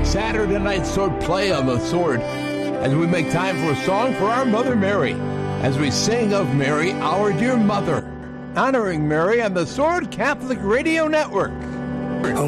Saturday night sword play on the sword as we make time for a song for our Mother Mary, as we sing of Mary, our dear mother, honoring Mary on the Sword Catholic Radio Network.